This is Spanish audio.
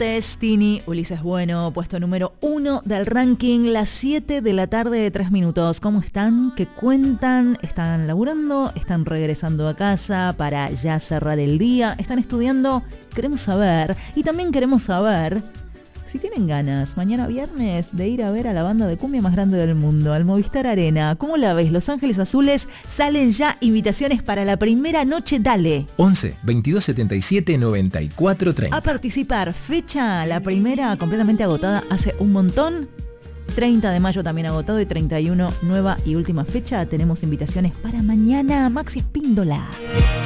Destiny, Ulises Bueno, puesto número 1 del ranking, las 7 de la tarde, 3 minutos. ¿Cómo están? ¿Qué cuentan? ¿Están laburando? ¿Están regresando a casa para ya cerrar el día? ¿Están estudiando? Queremos saber. Y también queremos saber si tienen ganas, mañana viernes, de ir a ver a la banda de cumbia más grande del mundo, al Movistar Arena. ¿Cómo la ves? Los Ángeles Azules, salen ya invitaciones para la primera noche. Dale. 11 22 77 94 30. A participar. Fecha, la primera completamente agotada hace un montón. 30 de mayo también agotado y 31 nueva y última fecha. Tenemos invitaciones para mañana. Maxi Espíndola.